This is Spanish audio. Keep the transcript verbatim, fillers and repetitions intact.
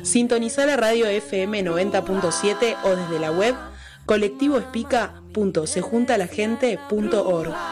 Sintoniza la radio F M noventa punto siete o desde la web colectivo espica punto se junta la gente punto org.